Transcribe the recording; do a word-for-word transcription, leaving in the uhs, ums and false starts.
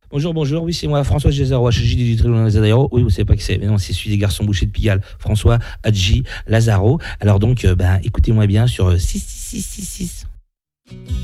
Bonjour, bonjour, oui, c'est moi, François Gézaro, H J du Tribunal Lazaro. Oui, vous savez pas qui c'est, mais non, c'est celui des garçons bouchers de Pigalle, François Hadji Lazaro. Alors donc, euh, ben, écoutez-moi bien sur six six six six six.